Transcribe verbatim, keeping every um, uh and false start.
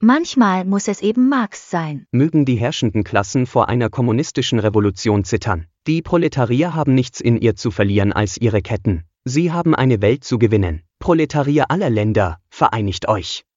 Manchmal muss es eben Marx sein. Mögen die herrschenden Klassen vor einer kommunistischen Revolution zittern. Die Proletarier haben nichts in ihr zu verlieren als ihre Ketten. Sie haben eine Welt zu gewinnen. Proletarier aller Länder, vereinigt euch!